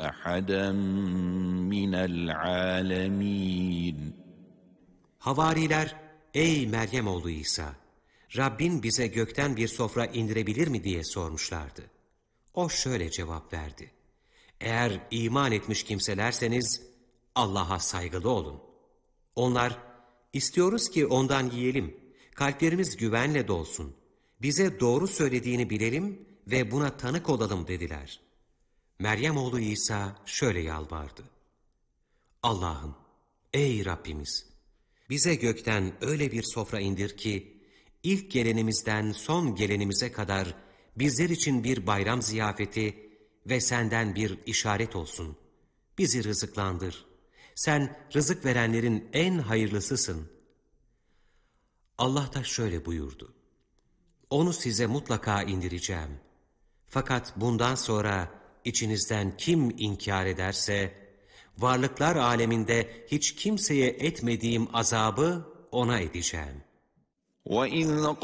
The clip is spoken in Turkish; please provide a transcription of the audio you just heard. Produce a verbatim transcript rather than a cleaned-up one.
أحدا من العالمين. Havariler, ey Meryem oğlu İsa, Rabbin bize gökten bir sofra indirebilir mi diye sormuşlardı. O şöyle cevap verdi: Eğer iman etmiş kimselerseniz Allah'a saygılı olun. Onlar, istiyoruz ki ondan yiyelim, kalplerimiz güvenle dolsun, bize doğru söylediğini bilelim ve buna tanık olalım dediler. Meryem oğlu İsa şöyle yalvardı: Allah'ım, ey Rabbimiz, bize gökten öyle bir sofra indir ki, ilk gelenimizden son gelenimize kadar bizler için bir bayram ziyafeti ve senden bir işaret olsun. Bizi rızıklandır. Sen rızık verenlerin en hayırlısısın. Allah da şöyle buyurdu: Onu size mutlaka indireceğim. Fakat bundan sonra içinizden kim inkar ederse, varlıklar aleminde hiç kimseye etmediğim azabı ona edeceğim. وَإِذْ